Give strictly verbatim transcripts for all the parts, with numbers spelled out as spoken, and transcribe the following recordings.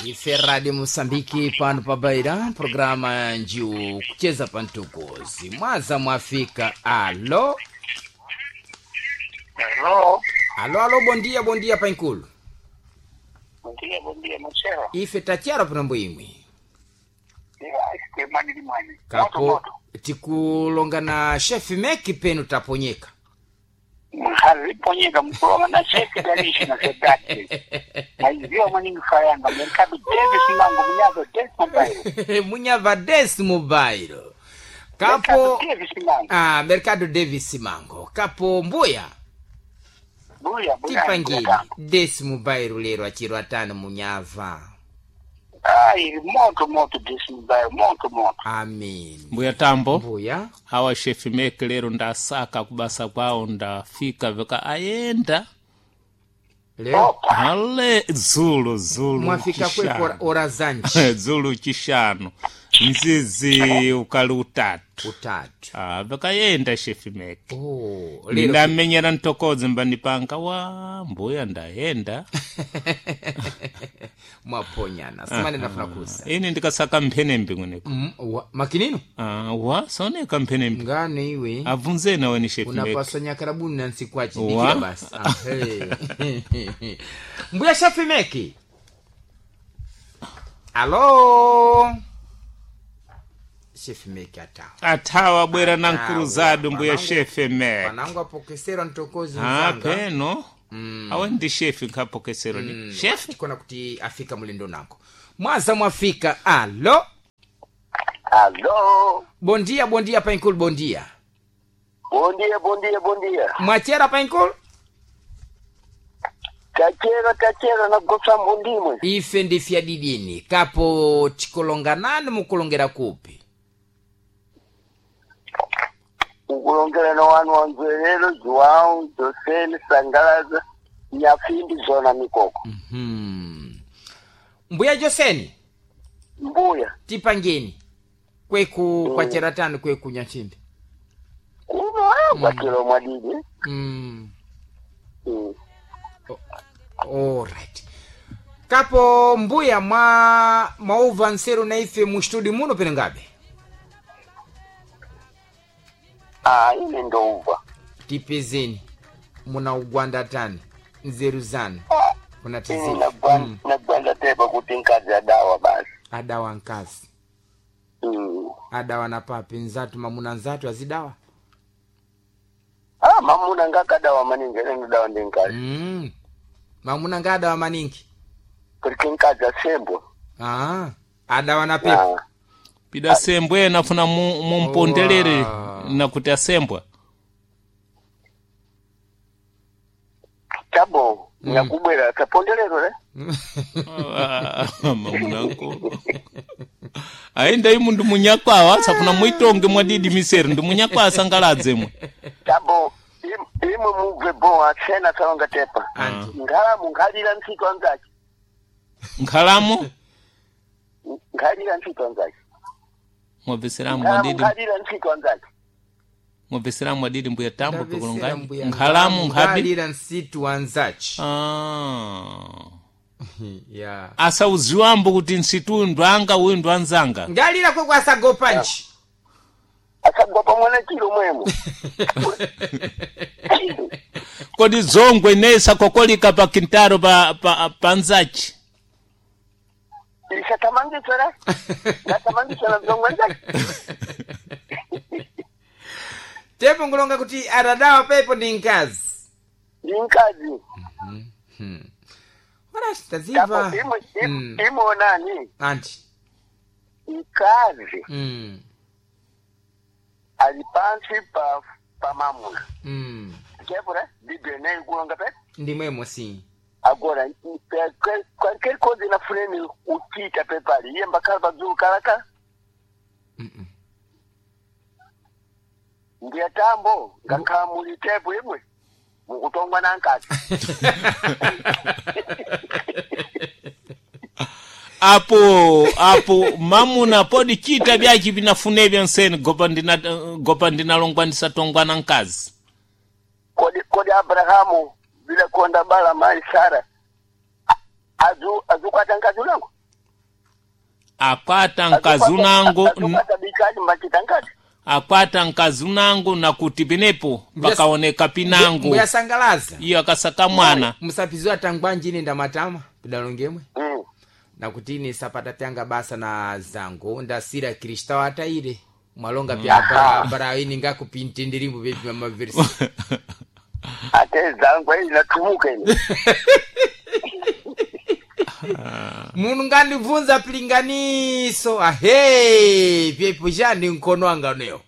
Ife Radio Mosambiki pano pabaira programa njiu kucheza pantukozi mwaza mwafika. Alo Hello. alo alo bondia bondia painkulu Bondia bondia machero. ife tachara pambo imwe Ya iske mani mani. kapo tikulonga na chef Meki penu taponyeka Mhali ponyeka mkulonga na chef dalishi na sedati. Haizio mani mfayanga merkado Davis mango munyago Davis mobile. Munyava Des Mobile kapo Davis mango. ah Mercado Davis Mango kapo mbuya Buya buya. tipangili Des Mobile lero achiro atano munyava. Ai moto moto Davis mobile moto moto. Amen. Mbuya tambo Mbuya hawa chef Meki lero ndasaka kubasa kwao ndafika veka ayenda leo hale zulu zulu mwafika kwe chishano. ora zanji Zulu chishano mzizi ukali utatu utatu. ah veka yenda chef Meki Oh, lero ndamenyera ntokozi mbanipanga wa mbuya ndayenda mwaponyana simane nafuna kusa ini ndikasaka mphenembe mweneko mm, wa, makinino ah wa soneka mphenembe ngane iwe avunze nawe ni chef Meki unapaswa nyakarabuni na nsikwachi Wa? dikira basi. Ah, hey. Mbuya chef Meki. Alo chef Meki atawa atawa bwera na Atawa. nkuruzado mbuya Panangu- chef Meki panangu apokesera ntokozi ah mzanga peno mm. awe ndi chef nkapokesero ni mm. chef tikona kuti afika mulindo nako mwaza mwafika. Alo Hello. bondia bondia painkulu bondia Bondia bondia bondia. mwachera painkulu Kachera kachera na gosa mbundimwe. ife ndifya didini kapo tikolonganani mukulongera kupi Ukulongela na wanu wanzwelelo Joao Joseni Sangalaza Nyafindi zona mikoko. hmm. Mbuya Joseni Mbuya. tipangeni kweku kwa cheratani kweku Nyachimbi. Kuno hapa kilo mwadidi. mm. Mm. Alright. Kapo mbuya mwa mauva nseru na ife mustudi muno pene ngabe Ah, ine ndo uva. tipezeni muna ugwanda tani nzeru zanu kuna Ine tizini nagwanda mm. nagwanda tepa kuti nkazi ya dawa basi. adawa nkazi Mm. adawa na papi nzatu mamuna nzatu azidawa Ah, mamuna ngaka dawa maningi ene dawa ndi nkazi. mm. mamuna nga adawa maningi Kuti nkazi ya sembo. ah. adawa na pepo Ah. pida sembwe nafuna mu- mumpondelere Wow. nakuti asembwa Tabo. Nyakubwera tapondelero le. Ah, mamunako aenda imu ndi munyakwawa safuna muitonge mwadidi miseru ndi munyakwawa sangaladzemwe Tabo. im- Imwe muve bo asena sawanga tepa. Anti. Ngala mungalira ntito anzaki. nkhalamo Ngalira ntito anzaki. mwabveseramu Ngala mwadidi mungalira ntito anzaki. mwabveseramu mwadidi mbuya tambo Ndabesera pekulongani mbuya nkhalamu nkhabi ngalira nsitu wanzachi ah yeah. asauziwambo kuti nsitu ndwanga uyu ndwanzanga ngalira kwe kwasago panchi Asagwa pamwana chilo mwemo. kodi zongwe nesa kokolika pa kintaro pa pa panzachi Isatamangisera. Ngatamangisera mzongo anzaki. tepo ngulonga kuti atadawa pepo ndi nkazi Ndi nkazi. wala Tabo sitaziva imwe Mm. imwe nani? anti Nkazi. mm. Alipansi pa pa mamuna. mm. Kebura bibe ne kulonga pe. ndi mwemo si Agora qualquer coisa na frente o tita prepare ia bakar bazul karaka. Mm-mm. Ndia tambo ngakamuli tepo imwe. Mukutongwa na nkati. apo apo mamuna podi chita byachi binafune byonseni gopa ndina gopa ndinalongwa ndisatongwana nkazi Kodi kodi Abrahamu bila konda bala mali Sara. Azu azu kwa tangazo langu. akwata mkazi unangu Atukabikani mbachitangati. akwata mkazi unangu na kuti penepo pakaoneka pinangu Mbuyasangalaza. iyo akasaka mwana Musapizwa tangwanji ine ndamatama pidalongemwe. Mm. Na kutini sapata tanga basa na zango ndasira Krista wataire. Mwalonga pia para para ini ngaku pintindirimbu bebi mama versi. Ate zangu hii natumuka ini. Munu ngandi vunza pilinganiso. Ahey, pepo jani nkono anga neo.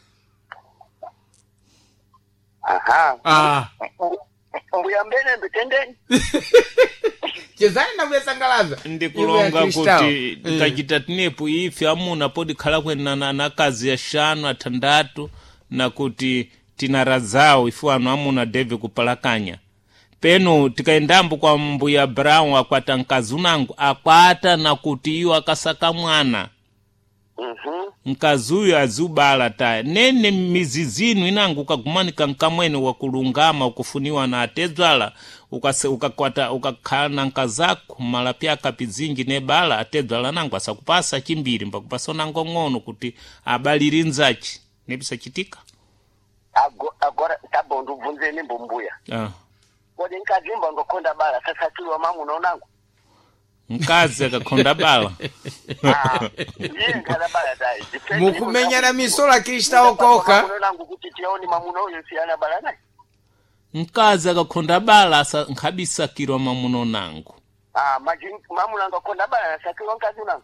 Aha. Ah. Mbuya mbele mbitendeni. Chezani na mbuyasangalaza. ndikulonga kuti kachita tinepo ife amuna podi khala kwena na kazi ya shanu atandatu na kuti tinarazawo ife anu amuna deve kupalakanya peno tikaendambo kwa mbuya Brown akwata mkazi unangu akwata na kuti iyo akasaka mwana Mhm. mkazi uyu azubala taya nene mizizinu inangu ukagumanika nkamwene wakulungama ukufuniwa na atedzwala ukase ukakwata ukakhala na nkazako mala pya kapizingi ne bala atedzwala nangu asakupasa chimbiri mbakupasa nango ngono kuti abaliri nzachi nebisa chitika Ago agora tabondo vunzeni mbumbuya. ah Kodi nkazimba ngokonda bala sasa kiwa mamu naonangu. mkazi akakonda bala Ah, yeye nkala bala dai. Mukumenya na misola Krista okoka. Naonangu kuti tioni mamu noyo siana bala naye. mkazi akakonda bala asa nkhabisa kirwa mamuno nangu Ah, majin mamu nanga konda bala sasa kiwa nkazi nangu.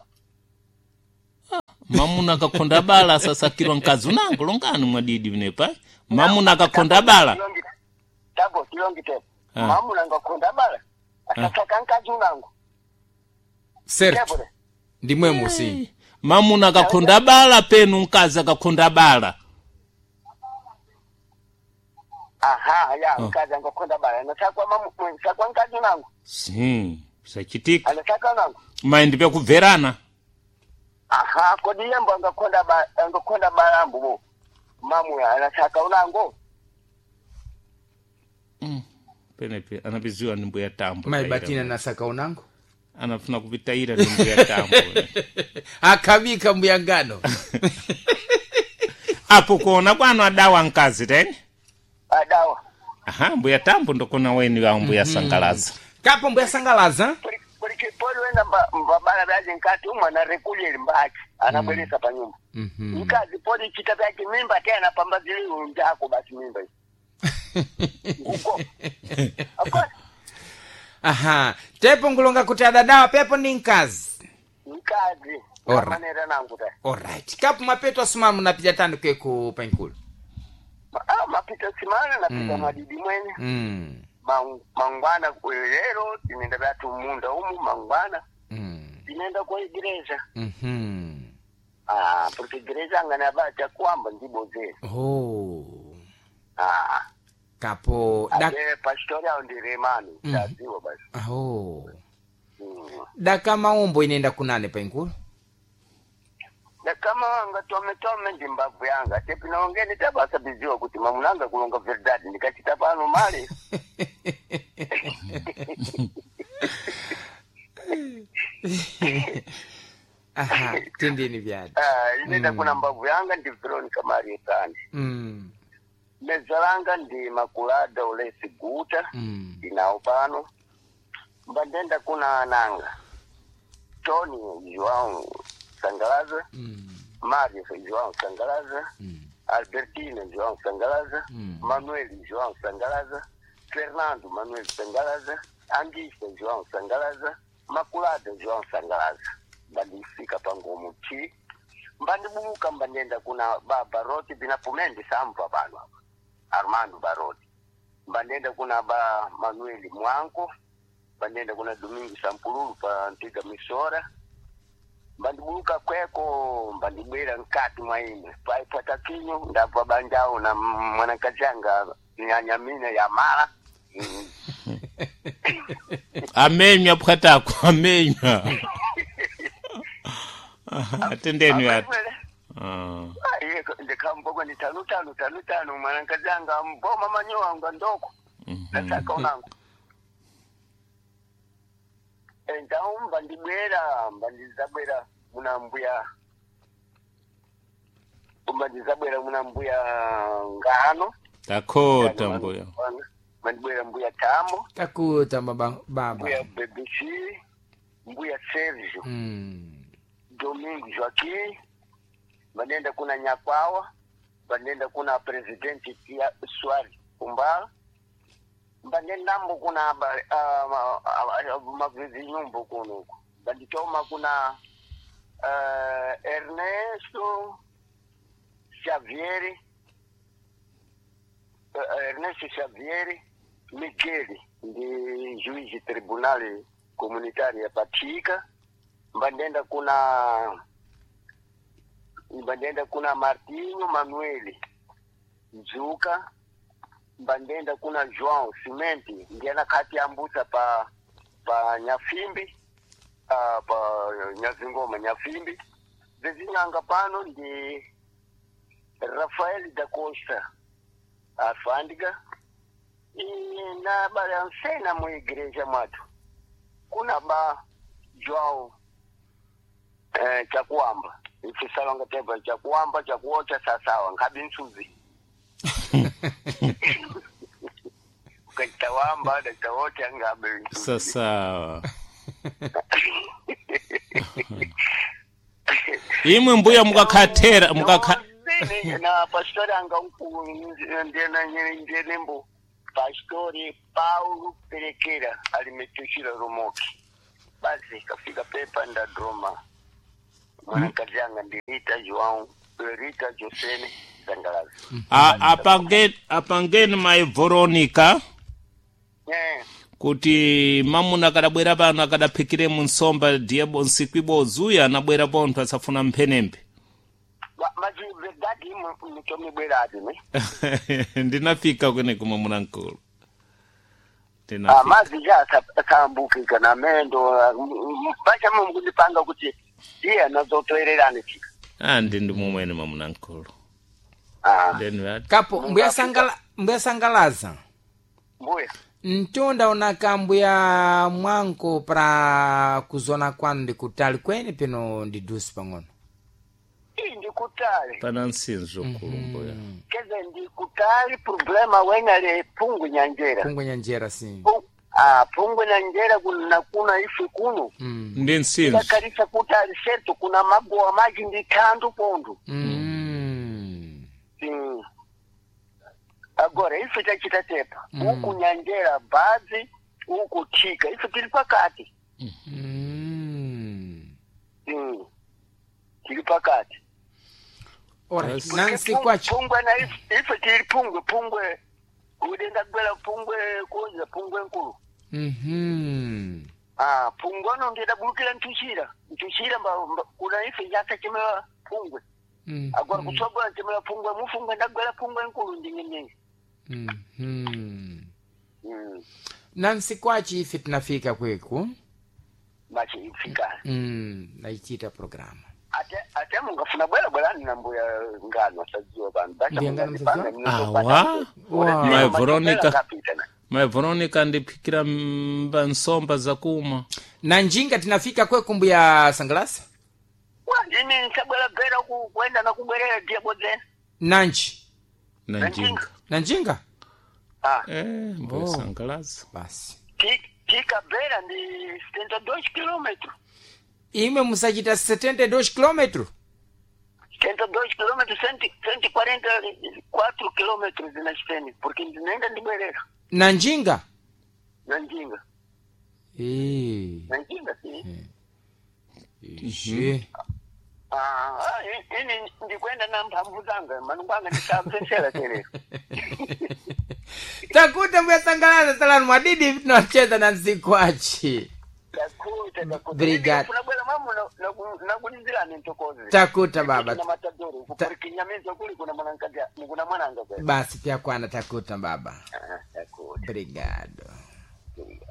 mamuna akakonda bala sasa kirwa mkazi unangu longani mwadidi vinepa mamuna akakonda bala Tabo kilongi tepo. Ah. Mamu nanga konda bala. Asaka nkazi nangu. Certo. Tebo. Ndimwe musi. mamuna akakonda bala penu mkazi akakonda bala Aha, ya Oh. nkazi ngokonda bala. Nasakwa mamu nasakwa nkazi nangu. si sachitika Anasaka nangu. maindi pya kubverana Aha, kodi yembo angakonda ba angakonda balambu bo. Mamu ya anasaka unango. mm. penepe anapiziwa ni mbuya tambo Maibatina na saka unango. anafuna kupitaira ni mbuya tambo Akabika mbuyangano. apo kuona kwano adawa nkazi teni Adawa. aha mbuya tambo ndokona weni wa mbuya sangalaza Kapo mbuyasangalaza. Porque pole wenda mbabala baje nkati umwa na rekuli mbaki. Anabeleza pa nyumba. Mhm. Nkazi pole kita byake mimba tena pambazili unjako basi mimba. Uko. Akwa. Aha. Tepo ngulonga kuti adadawa pepo ni nkazi. Nkazi. Ora. Manera nangu ta. Alright. Kapo mapeto asimamu napija tando keku penkulu. Ah, mapita simana na pita Mm. madidi mwene. Mm. Mang- mangwana kwelero tinenda batu munda umu mangwana Mm. tinenda kwa igreja. Mhm. Ah, porque igreja ngana bacha kwamba ndiboze. Oh. Ah, Kapo dak ade pastori au ndiremani Mhm. taziwa basi. oh. Mm. Daka maumbo inenda kunane penkulu. Na kama wanga tome tome ndimbavu yanga tepi naongeni tabasa biziwa kuti mamunanga kulonga verdade nikachita pano mali. Aha, tendeni vyadi. Ah, inenda Mm. kuna mbavu yanga ndi Veronica Maria Tani. Mm. Mezalanga ndi Makulada Olesi Guta. Mm. Inao pano mbandenda kuna nanga Tony João Sangalaza, Mm. Mario João Sangalaza, Mm. Albertino João Sangalaza, Mm. Manuel João Sangalaza, Fernando Manuel Sangalaza, Angista João Sangalaza, Makulada João Sangalaza. Bandifika pango muti mbandibuka mbandenda kuna baba Roti binapumende sampa pano hapa Armando Baroti. Mbandenda kuna ba Manuel Mwanko, mbandenda kuna Domingo Sampululu pa Antiga Misora. Mbandibuka kweko mbandibwera nkati mwaine paipata kinyo ndapa banjao na mwanakajanga nyanyamine ya mara. Mm. amenya pwatako amenya atendeni watu ah Aye ndikambogo ni tanu tanu tanu tanu mwanakajanga mboma manyoa ngandoko. Nataka unangu. Então mbandibwera mbandizabwera muna mbuya umadizabwera muna mbuya ngano takota mbuya mandibwera mbuya tambo takuta baba baba mbuya B B C mbuya Sergio mm. Domingo Joaquim manenda kuna Nyakwawa manenda kuna presidenti Tia Swari Kumbala manenda mbo kuna magwezi nyumbo kuno banditoma kuna uh, Ernesto Xavieri uh, Ernesto Xavieri Micheli ndi juiz tribunal comunitário ya Patica mbandenda kuna mbandenda kuna Martinho Manueli Nzuka mbandenda kuna João Cimenti ndiana kati ambusa pa pa Nyafimbi uh, pa Nyazingoma Nyafimbi zezinyanga pano ndi Rafael da Costa Afandiga na balansena mu igreja mwatu kuna ba João eh chakuamba ifisalanga teba chakuamba chakuocha sasawa ngabi nsuzi kantawamba da chaocha ngabi sasawa imwe mbuya mukakhatera mukakha na pastor anga uku ndena nyene mbo pastori Paulo Perequeira alimetushira Rumoki basi kafika pepa nda droma mwana kajanga ndilita João Rita Josene Sangalazi apangeni apangeni mai Veronica yeah. kuti mamuna kadabwera pano akadaphikire mu nsomba diebo nsikwibo zuya anabwera pontho asafuna mphenembe maji verdade mchomi bwera ati ne ndinafika kwene kuma munankulu ah maji ja sambukika na mendo bacha mungulipanga kuti ndiye nazotoererana chika ah ndi ndi mumwene mamunankulu ah then kapo mbuya sangala mbuya sangalaza mbuya ntonda onaka mbuya mwanko pra kuzona kwanu ndikutali kwene peno ndidusi pang'ono ndikutali pana nsinzo kulumbo ya keze ndikutali problema wenale pungu nyanjera pungu nyanjera si ah pungu nyanjera kuna kuna ifi kuno mm. ndi nsinzo kalisa kutali seto kuna magoa maji ndikandu pondu mm. mm. agora ifi tachitatepa mm. huku nyanjera baadhi huku chika ifi tili pakati mm. mm. tili pakati ora Yes. nansi kwachi pungwe na ifi ifi tili pungwe pungwe udenda gwela pungwe kuja pungwe nkulu mhm ah pungwe no ngida bulukira ntushira ntushira mba, mba kuna ifi yata chimewa pungwe mm. agora kuchogwa chimewa pungwe mufungwe ndagwela pungwe nkulu ndinyenye mhm mm. nansi kwachi ife tunafika kweku machi ifika mm. naichita programa ate ate mungafuna bwela bwela na mbuya ngano sajiwa bana bacha Ndiye ngano awa Wow. mai Veronica mai Veronica ndiphikira mba nsomba zakuma na njinga tinafika kweku mbuya sangalasa wandini nsabwela bera ku kwenda na kubwerera dia bodze nanchi na njinga na njinga ah eh mbuya Oh. sangalaza basi tika bera ndi setenta e dois quilômetros imwe musachita setenta e dois quilômetros setenta e dois quilômetros cento e quarenta e quatro quilômetros na Espanha porque nenda ndibwerera na njinga na njinga eh na njinga sim je ah ini ndikwenda na mphamvu zanga manunganga ndisapensela tele takuta mbuya sangalasa salanu mwadidi tunacheza na nsikwachi takuta takuta Obrigado. kuna bwela mamu na na kulizilana ntokoze takuta baba na matadoro kukinyamiza kuli kuna mwanangaja kuna mwananga basi pia kwana takuta baba ah takuta obrigado